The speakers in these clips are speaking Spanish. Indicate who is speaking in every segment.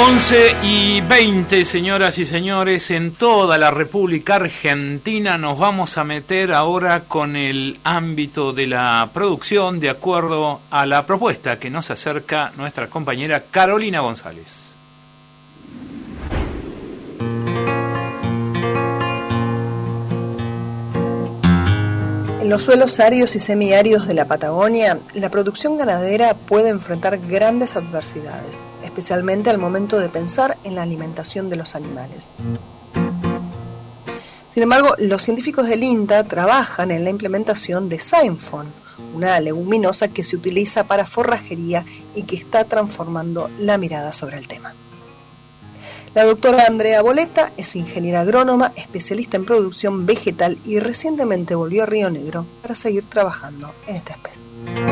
Speaker 1: 11:20, señoras y señores, en toda la República Argentina. Nos vamos a meter ahora con el ámbito de la producción, de acuerdo a la propuesta que nos acerca nuestra compañera Carolina González.
Speaker 2: En los suelos áridos y semiáridos de la Patagonia, la producción ganadera puede enfrentar grandes adversidades, especialmente al momento de pensar en la alimentación de los animales. Sin embargo, los científicos del INTA trabajan en la implementación de Synfon, una leguminosa que se utiliza para forrajería y que está transformando la mirada sobre el tema. La doctora Andrea Boletta es ingeniera agrónoma, especialista en producción vegetal y recientemente volvió a Río Negro para seguir trabajando en esta especie.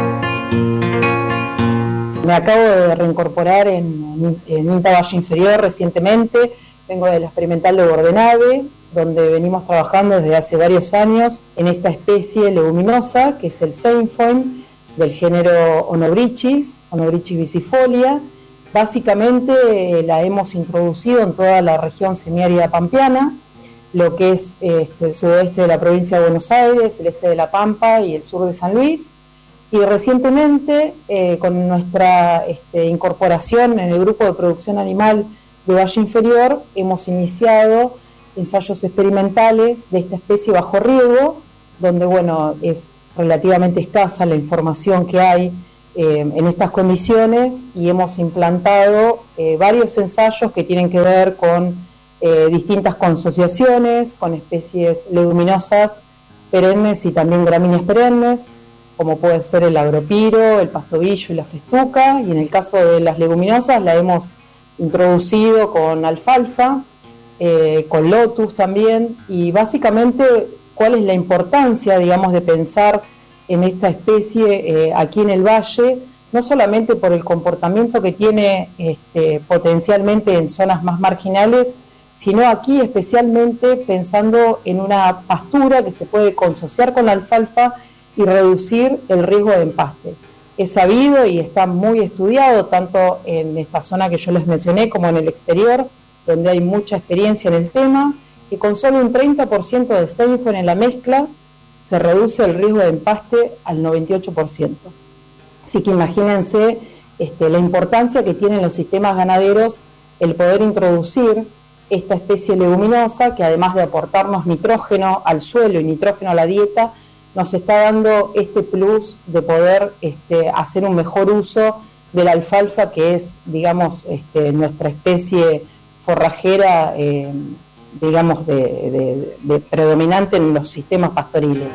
Speaker 3: Me acabo de reincorporar en INTA Valle Inferior recientemente. Vengo de la experimental de Bordenave, donde venimos trabajando desde hace varios años en esta especie leguminosa, que es el Synfon, del género Onobrichis vicifolia. Básicamente la hemos introducido en toda la región semiárida pampeana, lo que es el sudoeste de la provincia de Buenos Aires, el este de La Pampa y el sur de San Luis. Y recientemente, con nuestra incorporación en el grupo de producción animal de Valle Inferior, hemos iniciado ensayos experimentales de esta especie bajo riego, donde es relativamente escasa la información que hay en estas condiciones, y hemos implantado varios ensayos que tienen que ver con distintas consociaciones, con especies leguminosas perennes y también gramíneas perennes, como puede ser el agropiro, el pastobillo y la festuca, y en el caso de las leguminosas la hemos introducido con alfalfa, con lotus también, y básicamente cuál es la importancia, digamos, de pensar en esta especie aquí en el valle, no solamente por el comportamiento que tiene potencialmente en zonas más marginales, sino aquí especialmente pensando en una pastura que se puede consociar con la alfalfa y reducir el riesgo de empaste. Es sabido y está muy estudiado tanto en esta zona que yo les mencioné como en el exterior, donde hay mucha experiencia en el tema, que con solo un 30% de Synfon en la mezcla se reduce el riesgo de empaste al 98%. Así que imagínense la importancia que tienen los sistemas ganaderos el poder introducir esta especie leguminosa, que además de aportarnos nitrógeno al suelo y nitrógeno a la dieta, nos está dando este plus de poder hacer un mejor uso de la alfalfa, que es, digamos, nuestra especie forrajera, digamos, de predominante en los sistemas pastoriles.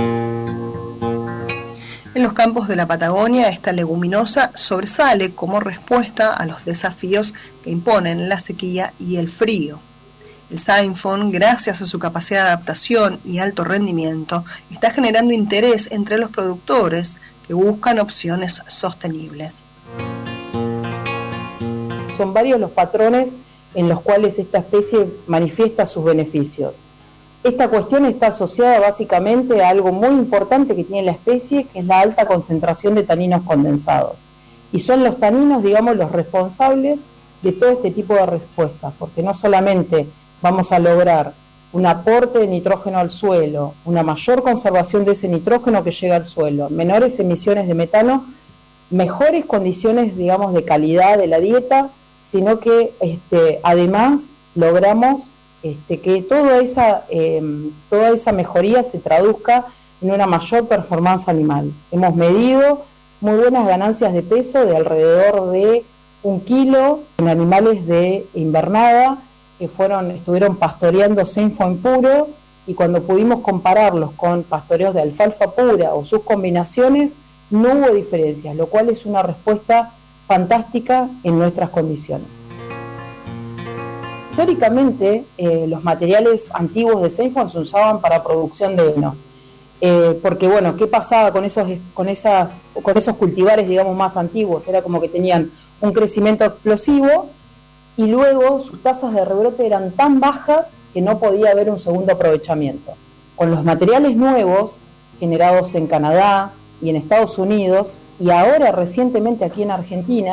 Speaker 2: En los campos de la Patagonia, esta leguminosa sobresale como respuesta a los desafíos que imponen la sequía y el frío. El Synfon, gracias a su capacidad de adaptación y alto rendimiento, está generando interés entre los productores que buscan opciones sostenibles.
Speaker 3: Son varios los patrones en los cuales esta especie manifiesta sus beneficios. Esta cuestión está asociada básicamente a algo muy importante que tiene la especie, que es la alta concentración de taninos condensados. Y son los taninos, digamos, los responsables de todo este tipo de respuestas, porque no solamente vamos a lograr un aporte de nitrógeno al suelo, una mayor conservación de ese nitrógeno que llega al suelo, menores emisiones de metano, mejores condiciones, digamos, de calidad de la dieta, sino que además logramos que toda esa mejoría se traduzca en una mayor performance animal. Hemos medido muy buenas ganancias de peso de alrededor de 1 kilo en animales de invernada que estuvieron pastoreando Synfon puro, y cuando pudimos compararlos con pastoreos de alfalfa pura o sus combinaciones, no hubo diferencias, lo cual es una respuesta fantástica en nuestras condiciones. Históricamente, los materiales antiguos de Synfon se usaban para producción de heno, porque ¿qué pasaba con esos cultivares, digamos, más antiguos? Era como que tenían un crecimiento explosivo y luego sus tasas de rebrote eran tan bajas que no podía haber un segundo aprovechamiento. Con los materiales nuevos, generados en Canadá y en Estados Unidos, y ahora recientemente aquí en Argentina,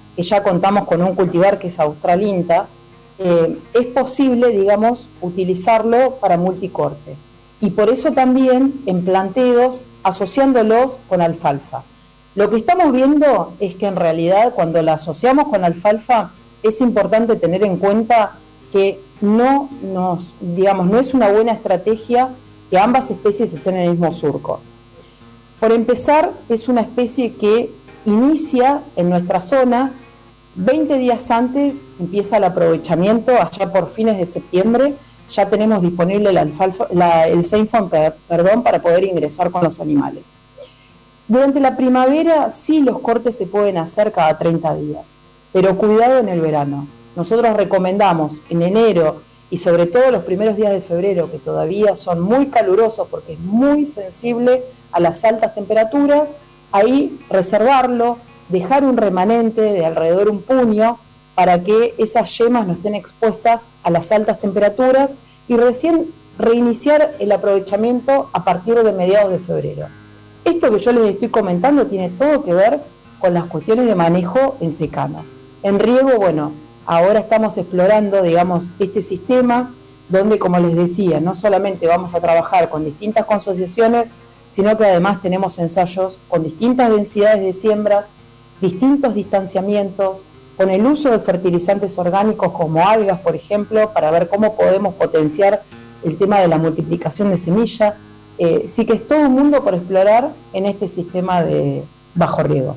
Speaker 3: que ya contamos con un cultivar que es Austral INTA, es posible, digamos, utilizarlo para multicorte. Y por eso también en planteos asociándolos con alfalfa. Lo que estamos viendo es que en realidad cuando la asociamos con alfalfa es importante tener en cuenta que no es una buena estrategia que ambas especies estén en el mismo surco. Por empezar, es una especie que inicia en nuestra zona 20 días antes, empieza el aprovechamiento, allá por fines de septiembre, ya tenemos disponible el Sainfoin, para poder ingresar con los animales. Durante la primavera sí los cortes se pueden hacer cada 30 días, pero cuidado en el verano. Nosotros recomendamos en enero y sobre todo los primeros días de febrero, que todavía son muy calurosos porque es muy sensible a las altas temperaturas, ahí reservarlo, dejar un remanente de alrededor un puño para que esas yemas no estén expuestas a las altas temperaturas y recién reiniciar el aprovechamiento a partir de mediados de febrero. Esto que yo les estoy comentando tiene todo que ver con las cuestiones de manejo en secano. En riego, bueno, ahora estamos explorando, digamos, este sistema donde, como les decía, no solamente vamos a trabajar con distintas asociaciones, sino que además tenemos ensayos con distintas densidades de siembras, distintos distanciamientos, con el uso de fertilizantes orgánicos como algas, por ejemplo, para ver cómo podemos potenciar el tema de la multiplicación de semilla. Sí que es todo un mundo por explorar en este sistema de bajo riego.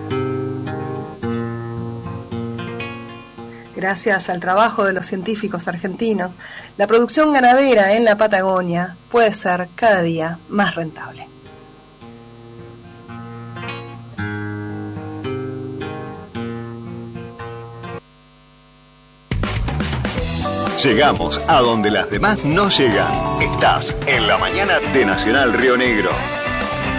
Speaker 2: Gracias al trabajo de los científicos argentinos, la producción ganadera en la Patagonia puede ser cada día más rentable.
Speaker 4: Llegamos a donde las demás no llegan. Estás en la mañana de Nacional Río Negro.